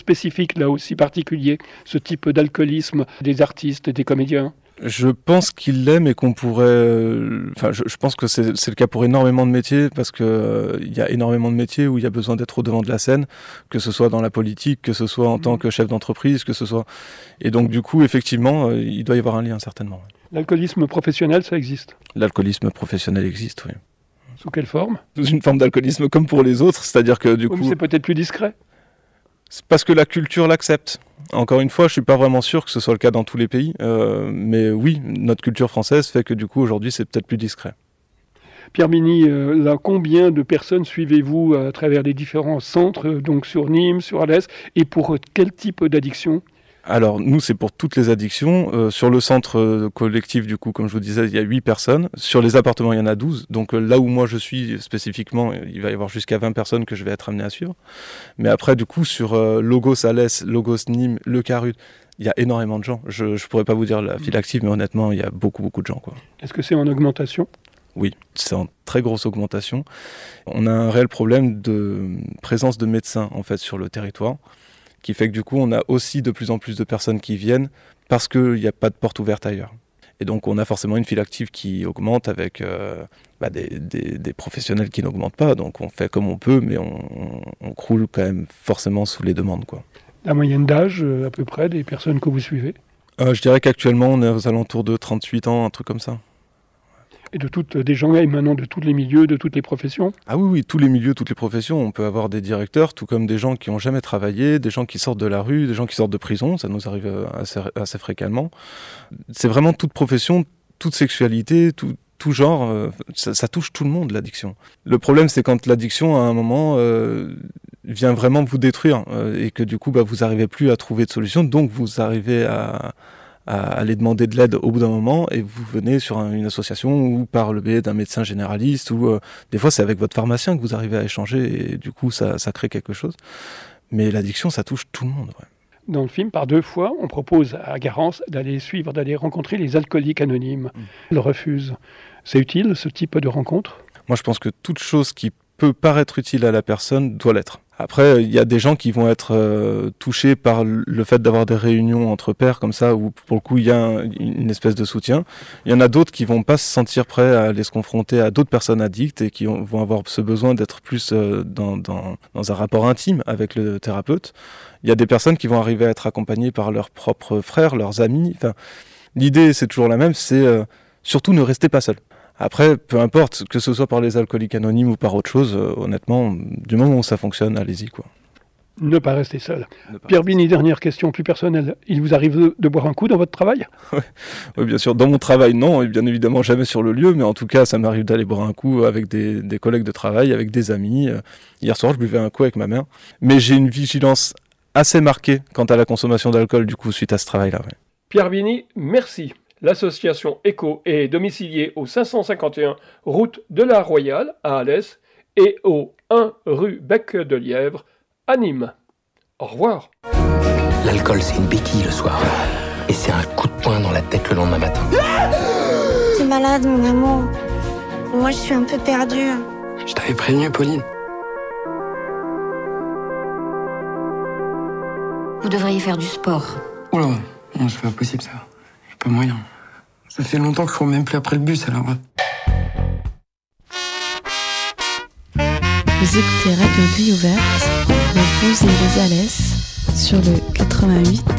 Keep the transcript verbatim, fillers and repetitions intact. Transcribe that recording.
spécifique, là aussi particulier, ce type d'alcoolisme des artistes et des comédiens? Je pense qu'il l'est, mais qu'on pourrait... euh, Enfin, je, je pense que c'est, c'est le cas pour énormément de métiers, parce qu'il euh, y a énormément de métiers où il y a besoin d'être au devant de la scène, que ce soit dans la politique, que ce soit en mmh. tant que chef d'entreprise, que ce soit... Et donc, du coup, effectivement, euh, il doit y avoir un lien, certainement. L'alcoolisme professionnel, ça existe? L'alcoolisme professionnel existe, oui. Sous quelle forme? Sous une forme d'alcoolisme comme pour les autres, c'est-à-dire que, du oui, coup... C'est peut-être plus discret? C'est parce que la culture l'accepte. Encore une fois, je suis pas vraiment sûr que ce soit le cas dans tous les pays, euh, mais oui, notre culture française fait que du coup aujourd'hui c'est peut-être plus discret. Pierre Bini, euh, là, combien de personnes suivez-vous à travers les différents centres, euh, donc sur Nîmes, sur Alès, et pour euh, quel type d'addiction? Alors nous c'est pour toutes les addictions. Euh, sur le centre euh, collectif du coup, comme je vous disais, il y a huit personnes. Sur les appartements il y en a douze. Donc euh, là où moi je suis spécifiquement, il va y avoir jusqu'à vingt personnes que je vais être amené à suivre. Mais après du coup sur euh, Logos Alès, Logos Nîmes, Le Carut, il y a énormément de gens. Je ne pourrais pas vous dire la file active, mais honnêtement il y a beaucoup beaucoup de gens, quoi. Est-ce que c'est en augmentation? Oui, c'est en très grosse augmentation. On a un réel problème de présence de médecins en fait sur le territoire, qui fait que du coup on a aussi de plus en plus de personnes qui viennent parce qu'il n'y a pas de porte ouverte ailleurs. Et donc on a forcément une file active qui augmente avec euh, bah des, des, des professionnels qui n'augmentent pas. Donc on fait comme on peut, mais on, on, on croule quand même forcément sous les demandes, quoi. La moyenne d'âge euh, à peu près des personnes que vous suivez? euh, Je dirais qu'actuellement on est aux alentours de trente-huit ans, un truc comme ça. Et de toutes, des gens émanant de tous les milieux, de toutes les professions? Ah oui, oui, tous les milieux, toutes les professions. On peut avoir des directeurs, tout comme des gens qui n'ont jamais travaillé, des gens qui sortent de la rue, des gens qui sortent de prison, ça nous arrive assez, assez fréquemment. C'est vraiment toute profession, toute sexualité, tout, tout genre, euh, ça, ça touche tout le monde, l'addiction. Le problème, c'est quand l'addiction, à un moment, euh, vient vraiment vous détruire, euh, et que du coup, bah, vous n'arrivez plus à trouver de solution, donc vous arrivez à... à aller demander de l'aide au bout d'un moment et vous venez sur un, une association ou par le biais d'un médecin généraliste ou euh, des fois c'est avec votre pharmacien que vous arrivez à échanger et du coup ça, ça crée quelque chose. Mais l'addiction ça touche tout le monde. Ouais. Dans le film, par deux fois, on propose à Garance d'aller suivre, d'aller rencontrer les alcooliques anonymes. Mmh. Elle refuse. C'est utile ce type de rencontre? Moi je pense que toute chose qui peut paraître utile à la personne doit l'être. Après, il y a des gens qui vont être euh, touchés par le fait d'avoir des réunions entre pairs comme ça, où pour le coup il y a un, une espèce de soutien. Il y en a d'autres qui vont pas se sentir prêts à aller se confronter à d'autres personnes addictes et qui ont, vont avoir ce besoin d'être plus euh, dans, dans, dans un rapport intime avec le thérapeute. Il y a des personnes qui vont arriver à être accompagnées par leurs propres frères, leurs amis. Enfin, l'idée, c'est toujours la même, c'est euh, surtout ne restez pas seul. Après, peu importe, que ce soit par les alcooliques anonymes ou par autre chose, euh, honnêtement, du moment où ça fonctionne, allez-y, quoi. Ne pas rester seul. Pas Pierre Bini, dernière question plus personnelle. Il vous arrive de, de boire un coup dans votre travail? Oui, bien sûr. Dans mon travail, non, et bien évidemment jamais sur le lieu, mais en tout cas, ça m'arrive d'aller boire un coup avec des, des collègues de travail, avec des amis. Hier soir, je buvais un coup avec ma mère. Mais j'ai une vigilance assez marquée quant à la consommation d'alcool, du coup, suite à ce travail-là. Ouais. Pierre Bini, merci. L'association ECHO est domiciliée au cinq cent cinquante et un route de la Royale à Alès et au un rue Bec de Lièvre à Nîmes. Au revoir. L'alcool, c'est une béquille le soir. Et c'est un coup de poing dans la tête le lendemain matin. T'es malade, mon amour. Moi, je suis un peu perdue. Je t'avais prévenu, Pauline. Vous devriez faire du sport. Oh là, non, c'est pas possible, ça. Y'a pas moyen. Ça fait longtemps que je cours même plus après le bus, alors... Vous écoutez Radio Vie Ouverte, le Blues et les Alès, sur le quatre-vingt-huit